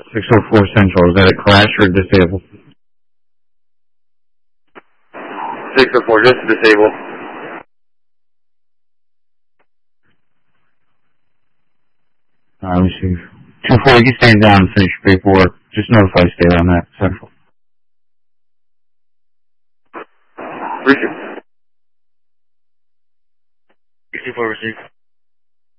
604 Central, is that a crash or disabled? 604, just disabled. Let me see. 2-4, you can stand down and finish your paperwork. Just notify state on that, Central. Receive. 2-4, receive.